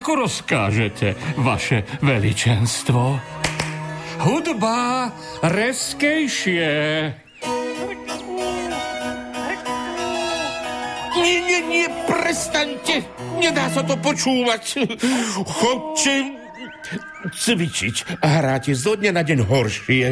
Ako rozkážete, vaše veličenstvo? Hudba reskejšie. Nie, prestaňte. Nedá sa to počúvať. Chodte cvičiť a hráte zo dňa na deň horšie.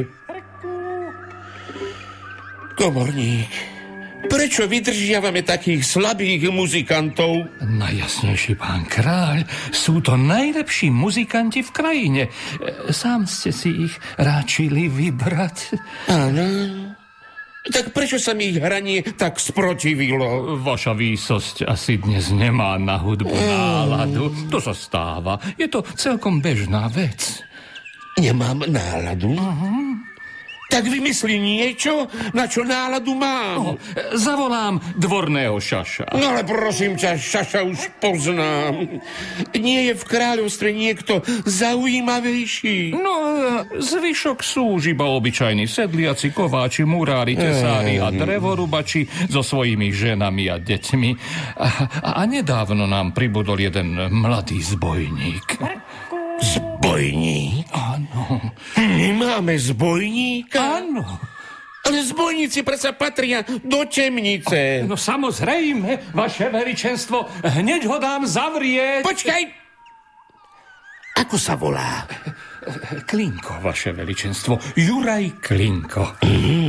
Komorník, prečo vydržiavame takých slabých muzikantov? Najjasnejší pán kráľ, sú to najlepší muzikanti v krajine. Sám ste si ich ráčili vybrať. Áno. Tak prečo sa mi ich hranie tak sprotivilo? Vaša výsosť asi dnes nemá na hudbu náladu. To sa stáva. Je to celkom bežná vec. Nemám náladu? Tak vymyslí niečo, na čo náladu mám. Zavolám dvorného šaša. No ale prosím ťa, šaša už poznám. Nie je v kráľovstve niekto zaujímavejší? No, zvyšok sú už iba obyčajní sedliaci, kováči, murári, tesári a drevorubači so svojimi ženami a deťmi. A nedávno nám pribudol jeden mladý zbojník. Zbojník? Áno. My máme zbojníka? Áno. Ale zbojníci predsa patria do temnice. No samozrejme, vaše veličenstvo, hneď ho dám zavrieť. Počkaj! Ako sa volá? Klinko, vaše veličenstvo. Juraj Klinko.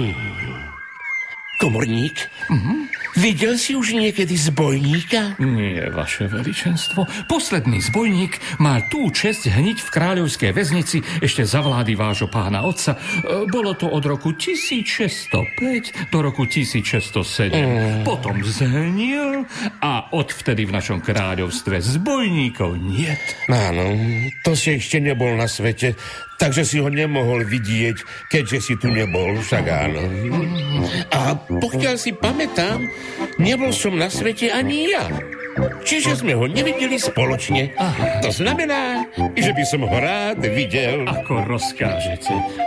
Komorník? Videl si už niekedy zbojníka? Nie, vaše veličenstvo. Posledný zbojník mal tú česť hniť v kráľovskej väznici ešte za vlády vášho pána otca. Bolo to od roku 1605 do roku 1607. Potom zhnil a odvtedy v našom kráľovstve zbojníkov niet. Áno, to si ešte nebol na svete, takže si ho nemohol vidieť, keďže si tu nebol, však áno. A pokiaľ si pamätám, nebol som na svete ani ja. Čiže sme ho nevideli spoločne. To znamená, že by som ho rád videl. Ako rozkážete.